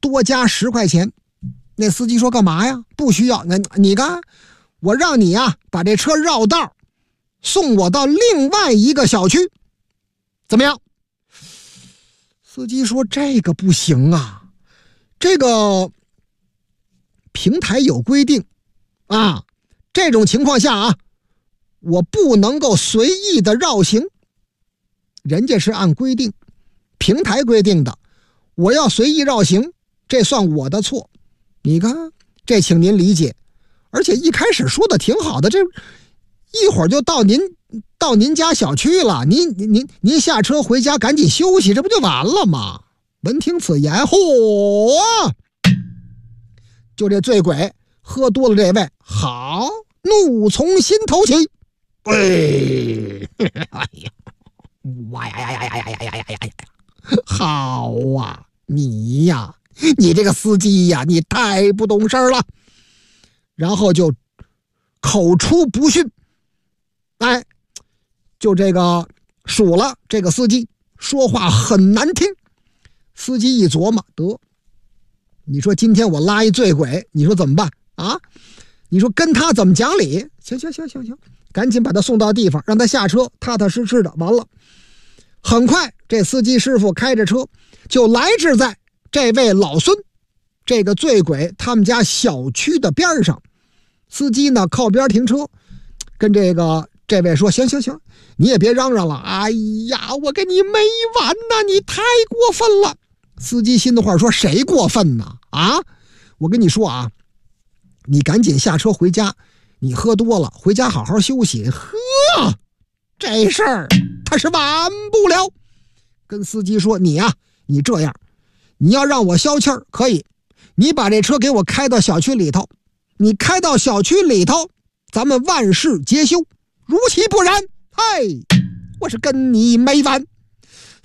多加10块钱。那司机说干嘛呀？不需要。那你看，我让你啊把这车绕道送我到另外一个小区，怎么样？司机说这个不行啊，这个平台有规定啊，这种情况下啊，我不能够随意的绕行，人家是按规定，平台规定的，我要随意绕行，这算我的错。你看，这请您理解。而且一开始说的挺好的，这一会儿就到您家小区了，您下车回家赶紧休息，这不就完了吗？闻听此言，嚯！就这醉鬼喝多了，这位好，怒从心头起。哎呀，哇呀呀呀呀呀呀呀呀呀！好啊，你呀，你这个司机呀，你太不懂事了。然后就口出不逊，哎，就这个数了这个司机说话很难听。司机一琢磨，得，你说今天我拉一醉鬼，你说怎么办啊？你说跟他怎么讲理？行，赶紧把他送到地方，让他下车，踏踏实实的。完了，很快这司机师傅开着车就来至在这位老孙这个醉鬼他们家小区的边上。司机呢靠边停车，跟这位说，行，你也别嚷嚷了，哎呀，我跟你没完呐，你太过分了。司机心的话说，谁过分呢？啊，我跟你说啊，你赶紧下车回家，你喝多了回家好好休息。呵，这事儿他是完不了。跟司机说，你呀，你这样，你要让我消气儿可以，你把这车给我开到小区里头，你开到小区里头，咱们万事皆休。如其不然，嘿，我是跟你没完。